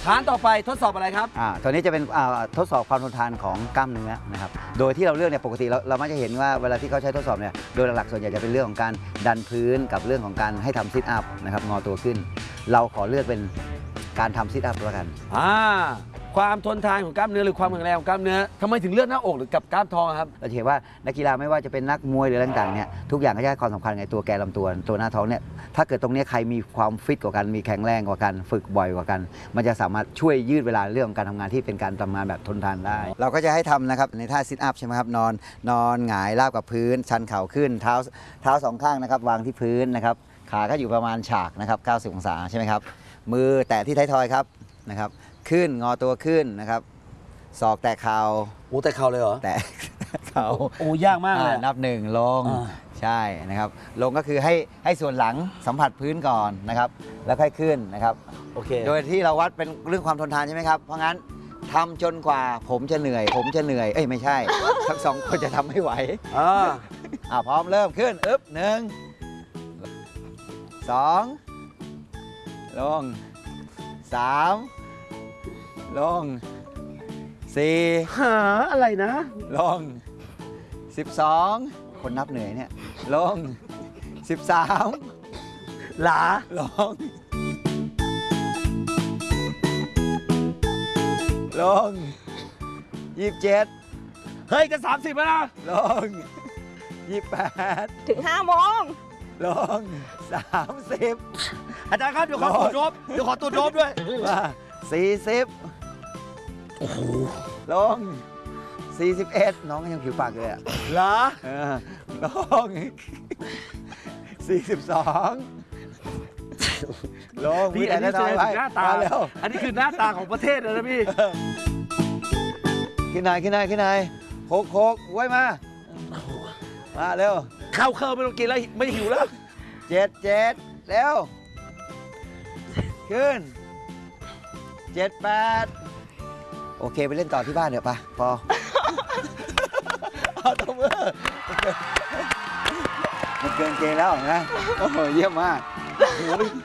ฐานต่อไปทดสอบอะไรครับตัวนี้จะเป็นทดสอบความทนทานของกล้ามเนื้อนะครับโดยที่เราเลือกเนี่ยปกติเรามักจะเห็นว่าเวลาที่เขาใช้ทดสอบเนี่ยโดยหลักๆส่วนใหญ่จะเป็นเรื่องของการดันพื้นกับเรื่องของการให้ทำซิทอัพนะครับงอตัวขึ้นเราขอเลือกเป็นการทำซิทอัพแล้วกันความทนทานของกล้ามเนื้อหรือความแข็งแรงของกล้ามเนื้อทำไมถึงเลือกหน้าอกหรือกับกล้ามท้องครับเราเห็นว่านักกีฬาไม่ว่าจะเป็นนักมวยหรืออะไรต่างๆเนี่ยทุกอย่างก็จะให้ความสำคัญในตัวแกนลำตัวหน้าท้องเนี่ยถ้าเกิดตรงนี้ใครมีความฟิตกว่ากันมีแข็งแรงกว่ากันฝึกบ่อยกว่ากันมันจะสามารถช่วยยืดเวลาเรื่องของการทำงานที่เป็นการทำงานแบบทนทานได้เราก็จะให้ทำนะครับในท่าซิทอัพใช่ไหมครับนอนหงายราบกับพื้นชันเข่าขึ้นเท้าสองข้างนะครับวางที่พื้นนะครับขาก็อยู่ประมาณฉากนะครับ90องศาใช่ไหมครับมือแตะที่ท้ายทอยครับนะครับขึ้นงอตัวขึ้นนะครับศอกแตะเข่าแตะเข่าเลยเหรอแตะเข่ายากมากเลยนับหนึ่งลงใช่นะครับลงก็คือให้ส่วนหลังสัมผัสพื้นก่อนนะครับแล้วค่อยขึ้นนะครับโอเคโดยที่เราวัดเป็นเรื่องความทนทานใช่ไหมครับเพราะงั้นทำจนกว่าผมจะเหนื่อยไม่ใช่ทั้งสองคนจะทำไม่ไหวพร้อมเริ่มขึ้น1 2ลง3ลง4 หาอะไรนะลง12คนนับเหนื่อยเนี่ยลง13 หลาลง27 เฮ้ยจะ30แล้วนะลง28 ถึง5 โมงลง30 อาจารย์ครับเดี๋ยวขอตรวจโดบด้วย 40โอ้โหลง41น้องก็ยังผิวปากเลยอะเหรอลง42ลงพี่อันนี้คือหน้าตาแล้วอันนี้คือหน้าตาของประเทศเลยนะพี่ขึ้นหน่อยโคกไว้มาเร็วข้าวไม่ต้องกินแล้วไม่หิวแล้ว 7เร็วขึ้น78โอเคไปเล่นต่อที่บ้านเดี๋ยวปะพอเอาตัวมือมันเกินเกณฑ์แล้วนะโอ้โหเยี่ยมมาก